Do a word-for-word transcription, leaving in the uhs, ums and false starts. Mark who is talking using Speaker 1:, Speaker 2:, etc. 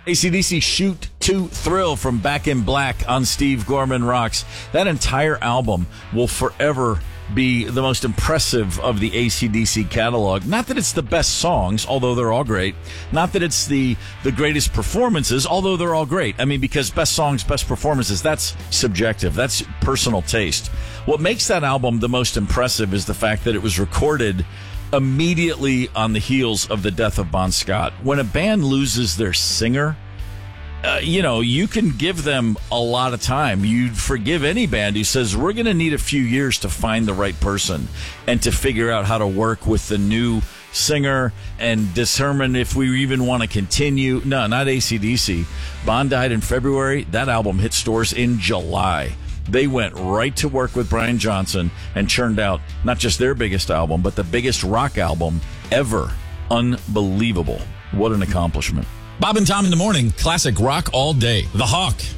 Speaker 1: A C D C Shoot to Thrill from Back in Black on Steve Gorman Rocks. That entire album will forever be the most impressive of the A C D C catalog. Not that it's the best songs, although they're all great. Not that it's the, the greatest performances, although they're all great. I mean, because best songs, best performances, that's subjective. That's personal taste. What makes that album the most impressive is the fact that it was recorded immediately on the heels of the death of Bon Scott. When a band loses their singer, Uh, you know, you can give them a lot of time. You'd forgive any band who says, we're going to need a few years to find the right person and to figure out how to work with the new singer and determine if we even want to continue. No, not A C D C. Bon died in February. That album hit stores in July. They went right to work with Brian Johnson and churned out not just their biggest album, but the biggest rock album ever. Unbelievable. What an accomplishment.
Speaker 2: Bob and Tom in the morning, classic rock all day. The Hawk.